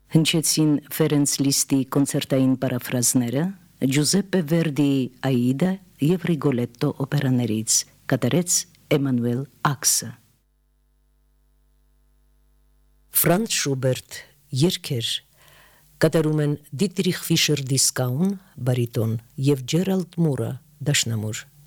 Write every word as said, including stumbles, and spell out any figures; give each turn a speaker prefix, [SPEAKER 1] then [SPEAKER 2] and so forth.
[SPEAKER 1] Հնչեցին Ֆերենց Լիստի կոնցերտային պարաֆրազները, Ջուզեպպե Վերդիի Աիդա և Ռիգոլետտո օպերաներից, կատարեց Էմանուել Աքսը։ Ֆրանց Շուբերտ երգեր, կատարում են Դիտրիխ Ֆիշեր Դիսկաուն, բարիտոն և Ջերալդ Մուրը, դաշնամուր։